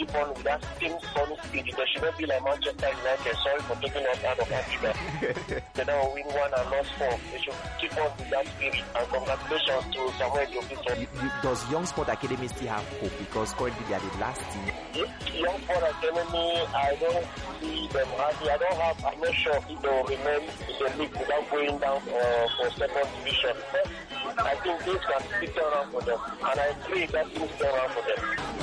keep on with that same fun spirit. They should not be like Manchester United. Sorry for taking us out of Africa. They don't win 1 and lost 4. They should keep on with that spirit. And congratulations to Samuel Jofison. Does Young Sport Academy still have hope? Because currently they are the last team. Young Sport Academy, I don't see them happy. I'm not sure if they will remain in the league without going down for second division. But I think this can still turn around for them. And I pray that things turn around for them.